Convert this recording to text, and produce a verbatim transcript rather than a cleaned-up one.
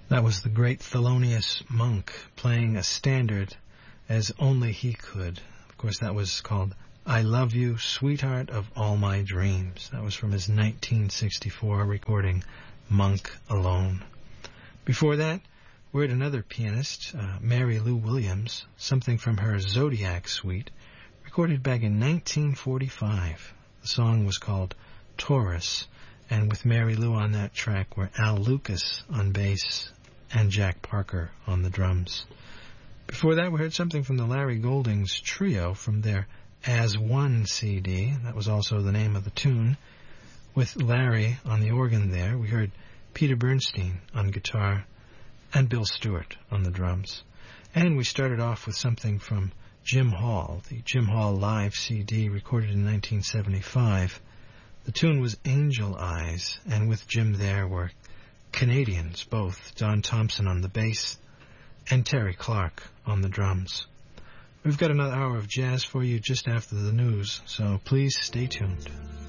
That was the great Thelonious Monk playing a standard as only he could. Of course, that was called I Love You, Sweetheart of All My Dreams. That was from his nineteen sixty-four recording, Monk Alone. Before that, we heard another pianist, uh, Mary Lou Williams, something from her Zodiac Suite, recorded back in nineteen forty-five. The song was called Taurus, and with Mary Lou on that track were Al Lucas on bass and Jack Parker on the drums. Before that, we heard something from the Larry Goldings Trio from their As One C D. That was also the name of the tune. With Larry on the organ there, we heard Peter Bernstein on guitar and Bill Stewart on the drums. And we started off with something from Jim Hall, the Jim Hall Live C D recorded in nineteen seventy-five. The tune was Angel Eyes, and with Jim there were Canadians, both Don Thompson on the bass and Terry Clark on the drums. We've got another hour of jazz for you just after the news, so please stay tuned.